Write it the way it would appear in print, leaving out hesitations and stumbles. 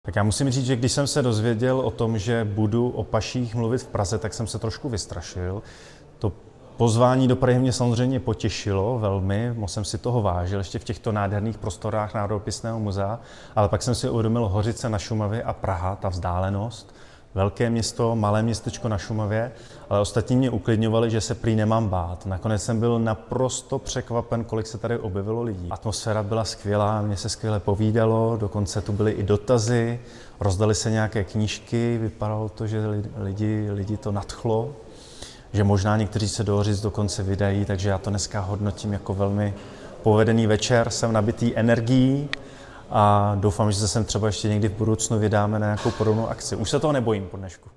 Tak já musím říct, že když jsem se dozvěděl o tom, že budu o paších mluvit v Praze, tak jsem se trošku vystrašil. To pozvání do Prahy mě samozřejmě potěšilo velmi, moc jsem si toho vážil, ještě v těchto nádherných prostorách Národopisného muzea, ale pak jsem si uvědomil Hořice na Šumavě a Praha, ta vzdálenost. Velké město, malé městečko na Šumavě, ale ostatní mě uklidňovali, že se prý nemám bát. Nakonec jsem byl naprosto překvapen, kolik se tady objevilo lidí. Atmosféra byla skvělá, mně se skvěle povídalo, dokonce tu byly i dotazy, rozdaly se nějaké knížky, vypadalo to, že lidi to nadchlo, že možná někteří se do Hořic dokonce vydají, takže já to dneska hodnotím jako velmi povedený večer, jsem nabitý energií a doufám, že se sem třeba ještě někdy v budoucnu vydáme na nějakou podobnou akci. Už se toho nebojím po dnešku.